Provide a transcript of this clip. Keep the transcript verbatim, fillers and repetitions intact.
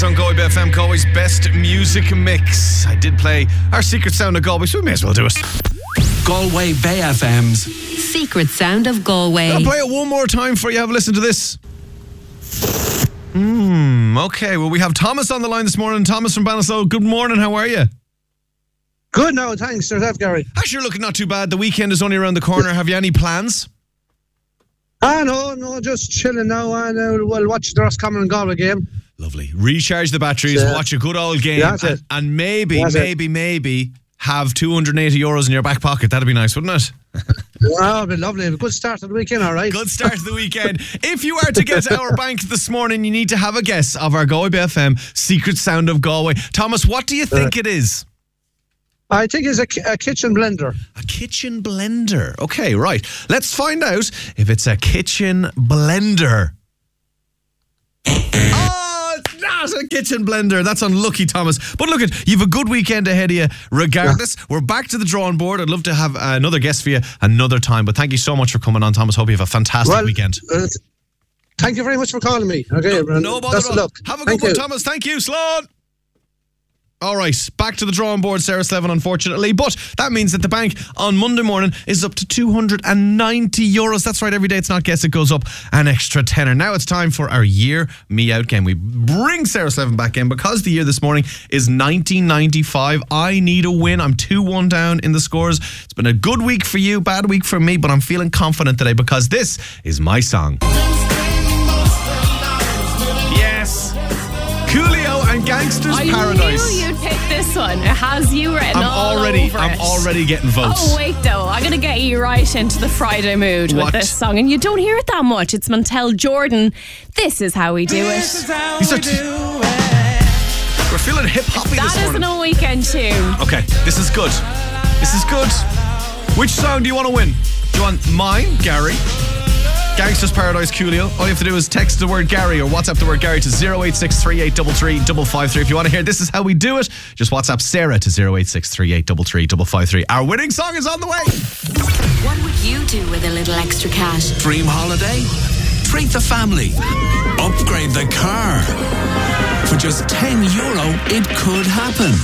On Galway Bay F M, Galway's best music mix. I did play our Secret Sound of Galway, so we may as well do it. Galway Bay F M's Secret Sound of Galway. I'll play it one more time for you. Have a listen to this. Hmm. Okay, well, we have Thomas on the line this morning. Thomas from Ballinasloe. Good morning, how are you? Good now, thanks. Yourself, Gary? Actually, you're looking not too bad. The weekend is only around the corner. Have you any plans? Ah, no, no, just chilling now, and uh, we'll watch the Roscommon and Galway game. Lovely. Recharge the batteries, Yeah. watch a good old game, That's and, it. and maybe, That's maybe, maybe have two hundred eighty euros in your back pocket. That'd be nice, wouldn't it? Oh, it'll be lovely. A good start to the weekend, all right? Good start to the weekend. If you are to get our bank this morning, you need to have a guess of our Galway Bay F M Secret Sound of Galway. Thomas, what do you think Uh, it is? I think it's a, ki- a kitchen blender. A kitchen blender. Okay, right. Let's find out if it's a kitchen blender. Oh, it's not a kitchen blender. That's unlucky, Thomas. But look, at you've a good weekend ahead of you regardless. Yeah. We're back to the drawing board. I'd love to have another guest for you another time. But thank you so much for coming on, Thomas. Hope you have a fantastic Well, weekend. Uh, thank you very much for calling me. Okay, No, no bother best at of all. luck. Have a good Thank one, you. Thomas. Thank you, Sloan. All right, back to the drawing board, Sarah Slevin, unfortunately. But that means that the bank on Monday morning is up to two hundred ninety euros. That's right, every day it's not guess, it goes up an extra tenner. Now it's time for our Year Me Out game. We bring Sarah Slevin back in because the year this morning is nineteen ninety-five. I need a win. I'm two one down in the scores. It's been a good week for you, bad week for me, but I'm feeling confident today because this is my song. Yes. Coolio and Gangster's I Paradise. knew you'd pick this one. It has you written I'm all already, over I'm it. already getting votes. Oh, wait, though. I'm going to get you right into the Friday mood What? with this song. And you don't hear it that much. It's Montel Jordan. This is how we do it. These are t- We're feeling hip-hoppy this That morning. isn't a weekend tune. Okay, this is good. This is good. Which song do you want to win? Do you want mine, Gary? Gangster's Paradise, Coolio. All you have to do is text the word Gary or WhatsApp the word Gary to zero eight six three eight three three five five three. If you want to hear This Is How We Do It, just WhatsApp Sarah to zero eight six three eight three three five five three. Our winning song is on the way. What would you do with a little extra cash? Dream holiday? Treat the family. Upgrade the car. For just ten euro, it could happen.